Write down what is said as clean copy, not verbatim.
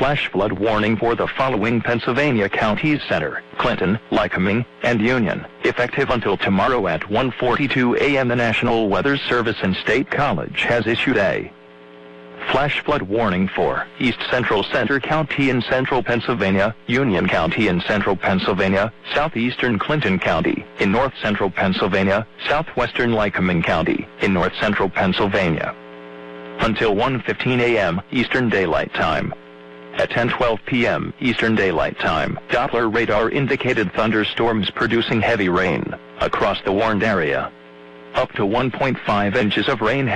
Flash flood warning for the following Pennsylvania counties: Center, Clinton, Lycoming, and Union. Effective until tomorrow at 1:42 a.m. The National Weather Service and State College has issued a flash flood warning for East Central Center County in central Pennsylvania, Union County in central Pennsylvania, southeastern Clinton County in north central Pennsylvania, southwestern Lycoming County in north central Pennsylvania. Until 1:15 a.m. Eastern Daylight Time. At 10:12 p.m. Eastern Daylight Time, Doppler radar indicated thunderstorms producing heavy rain across the warned area. Up to 1.5 inches of rain